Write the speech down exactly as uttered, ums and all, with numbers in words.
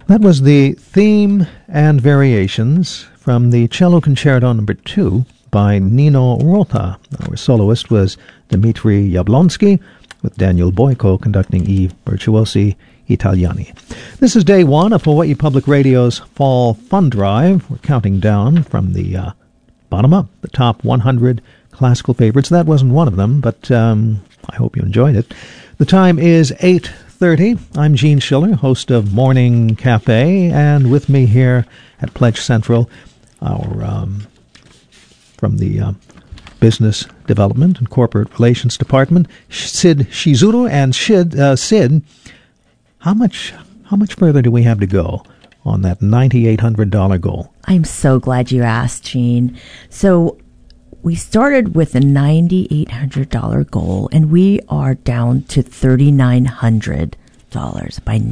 That was the theme and variations from the Cello Concerto Number Two by Nino Rota. Our soloist was Dmitri Yablonsky, with Daniel Boyko conducting I Virtuosi Italiani. This is day one of Hawaii Public Radio's Fall Fun Drive. We're counting down from the uh, bottom up, the top one hundred classical favorites. That wasn't one of them, but um, I hope you enjoyed it. The time is eight thirty. I'm Gene Schiller, host of Morning Cafe, and with me here at Pledge Central, our um, from the uh, Business Development and Corporate Relations Department, Sid Shizuru. And Sid, uh, Sid, how much how much further do we have to go on that nine thousand eight hundred dollars goal? I'm so glad you asked, Gene. So we started with a nine thousand eight hundred dollars goal, and we are down to three thousand nine hundred dollars by